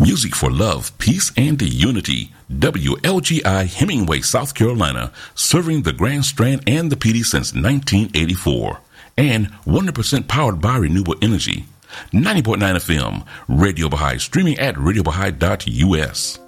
Music for love, peace, and unity. WLGI Hemingway, South Carolina, serving the Grand Strand and the PD since 1984. And 100% powered by renewable energy. 90.9 FM, Radio Baha'i, streaming at radiobaha'i.us.